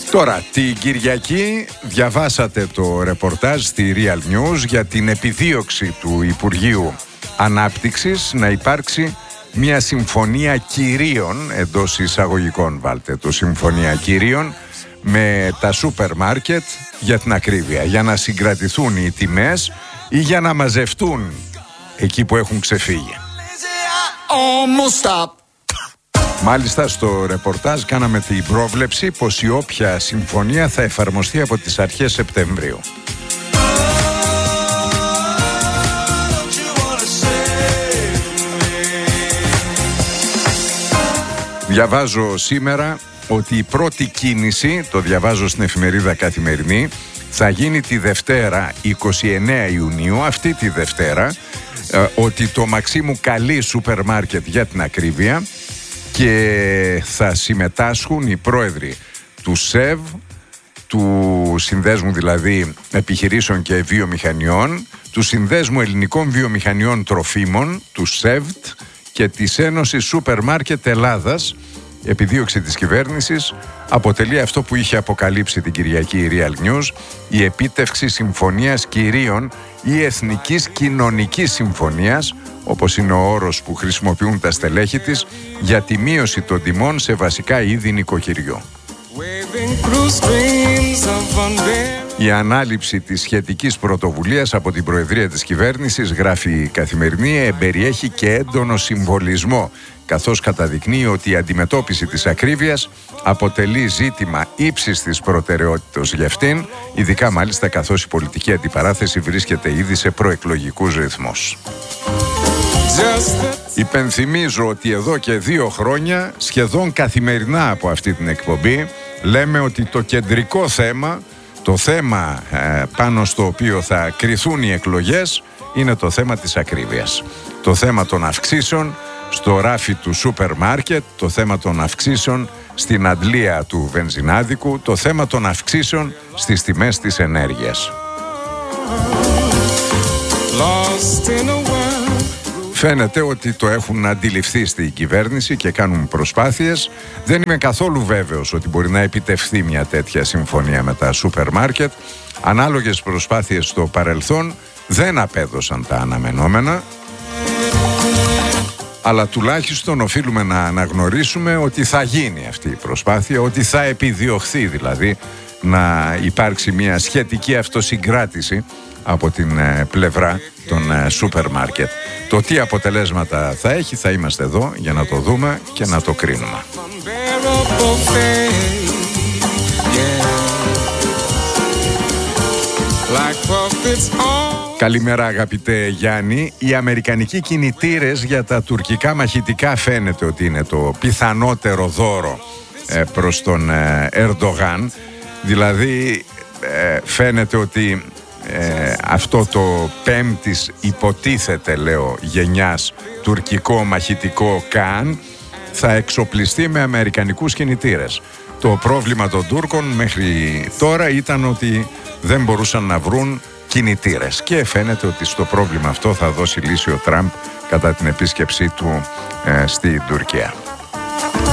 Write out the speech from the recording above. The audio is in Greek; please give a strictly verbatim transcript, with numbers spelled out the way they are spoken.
Τώρα, την Κυριακή διαβάσατε το ρεπορτάζ στη Real News για την επιδίωξη του Υπουργείου Ανάπτυξης να υπάρξει μια συμφωνία κυρίων, εντός εισαγωγικών βάλτε το, συμφωνία κυρίων με τα σούπερ μάρκετ για την ακρίβεια, για να συγκρατηθούν οι τιμές ή για να μαζευτούν εκεί που έχουν ξεφύγει. Μάλιστα στο ρεπορτάζ κάναμε την πρόβλεψη πως η όποια συμφωνία θα εφαρμοστεί από τις αρχές Σεπτεμβρίου. Διαβάζω σήμερα ότι η πρώτη κίνηση, το διαβάζω στην εφημερίδα Καθημερινή, θα γίνει τη Δευτέρα εικοστή ενάτη Ιουνίου, αυτή τη Δευτέρα, ότι το Μαξίμου καλεί σούπερ μάρκετ για την ακρίβεια και θα συμμετάσχουν οι πρόεδροι του ΣΕΒ, του Συνδέσμου δηλαδή Επιχειρήσεων και Βιομηχανιών, του Συνδέσμου Ελληνικών Βιομηχανιών Τροφίμων, του ΣΕΒΤ και της Ένωσης Σούπερ Μάρκετ Ελλάδας. Επιδίωξη της κυβέρνησης αποτελεί αυτό που είχε αποκαλύψει την Κυριακή η Real News, η επίτευξη συμφωνίας κυρίων ή εθνικής κοινωνικής συμφωνίας, όπως είναι ο όρος που χρησιμοποιούν τα στελέχη της, για τη μείωση των τιμών σε βασικά είδη νοικοκυριού. Η ανάληψη της σχετικής πρωτοβουλίας από την Προεδρία της Κυβέρνησης, γράφει η Καθημερινή, εμπεριέχει και έντονο συμβολισμό, καθώς καταδεικνύει ότι η αντιμετώπιση της ακρίβειας αποτελεί ζήτημα ύψης της προτεραιότητας για αυτήν, ειδικά μάλιστα καθώς η πολιτική αντιπαράθεση βρίσκεται ήδη σε προεκλογικούς ρυθμούς. Υπενθυμίζω ότι εδώ και δύο χρόνια, σχεδόν καθημερινά από αυτή την εκπομπή, λέμε ότι το κεντρικό θέμα, το θέμα ε, πάνω στο οποίο θα κριθούν οι εκλογές, είναι το θέμα της ακρίβειας. Το θέμα των αυξήσεων στο ράφι του σούπερ μάρκετ, το θέμα των αυξήσεων στην αντλία του βενζινάδικου, το θέμα των αυξήσεων στις τιμές της ενέργειας. Φαίνεται ότι το έχουν αντιληφθεί στην κυβέρνηση και κάνουν προσπάθειες. Δεν είμαι καθόλου βέβαιος ότι μπορεί να επιτευχθεί μια τέτοια συμφωνία με τα σούπερ μάρκετ. Ανάλογες προσπάθειες στο παρελθόν δεν απέδωσαν τα αναμενόμενα. Αλλά τουλάχιστον οφείλουμε να αναγνωρίσουμε ότι θα γίνει αυτή η προσπάθεια, ότι θα επιδιωχθεί δηλαδή να υπάρξει μια σχετική αυτοσυγκράτηση από την ε, πλευρά των ε, σούπερ μάρκετ. Το τι αποτελέσματα θα έχει θα είμαστε εδώ για να το δούμε και να το κρίνουμε. Καλημέρα αγαπητέ Γιάννη. Οι αμερικανικοί κινητήρες για τα τουρκικά μαχητικά φαίνεται ότι είναι το πιθανότερο δώρο ε, προς τον ε, Ερντογάν. Δηλαδή ε, φαίνεται ότι ε, αυτό το πέμπτης υποτίθεται λέω γενιάς τουρκικό μαχητικό Καν θα εξοπλιστεί με αμερικανικούς κινητήρες. Το πρόβλημα των Τούρκων μέχρι τώρα ήταν ότι δεν μπορούσαν να βρουν κινητήρες και φαίνεται ότι στο πρόβλημα αυτό θα δώσει λύση ο Τραμπ κατά την επίσκεψή του ε, στην Τουρκία.